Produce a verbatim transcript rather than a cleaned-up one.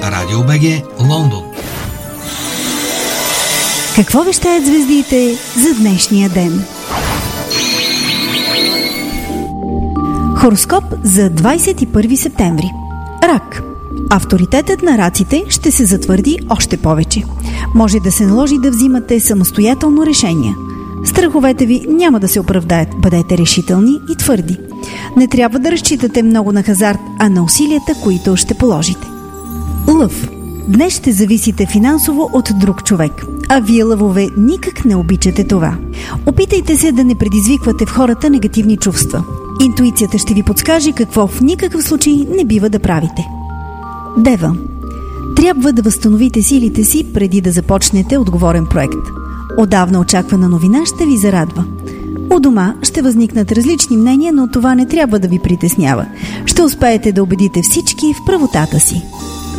на Радио БГ, Лондон. Какво вещаят звездите за днешния ден? Хороскоп за двадесет и първи септември. Рак. Авторитетът на раците ще се затвърди още повече. Може да се наложи да взимате самостоятелно решения. Страховете ви няма да се оправдаят. Бъдете решителни и твърди. Не трябва да разчитате много на хазарт, а на усилията, които ще положите. Лъв. Днес ще зависите финансово от друг човек, а вие, лъвове, никак не обичате това. Опитайте се да не предизвиквате в хората негативни чувства. Интуицията ще ви подскаже какво в никакъв случай не бива да правите. Дева. Трябва да възстановите силите си преди да започнете отговорен проект. Отдавна очаквана новина ще ви зарадва. У дома ще възникнат различни мнения, но това не трябва да ви притеснява. Ще успеете да убедите всички в правотата си.